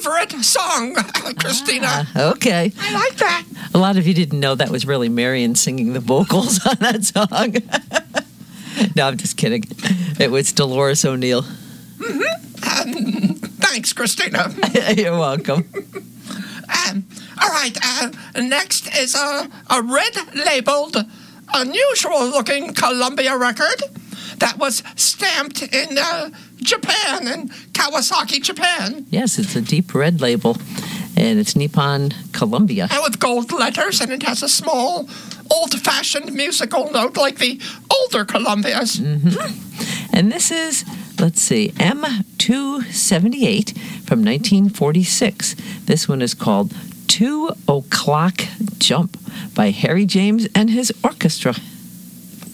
favorite song, Christina. Okay. I like that. A lot of you didn't know that was really Marion singing the vocals on that song. No, I'm just kidding. It was Dolores O'Neill. Thanks, Christina. You're welcome. All right, next is a red-labeled, unusual-looking Columbia record that was stamped in Japan, in Kawasaki, Japan. Yes, it's a deep red label, and it's Nippon Columbia. And with gold letters, and it has a small, old-fashioned musical note like the older Columbias. And this is, let's see, M278 from 1946. This one is called 2 O'Clock Jump by Harry James and his orchestra.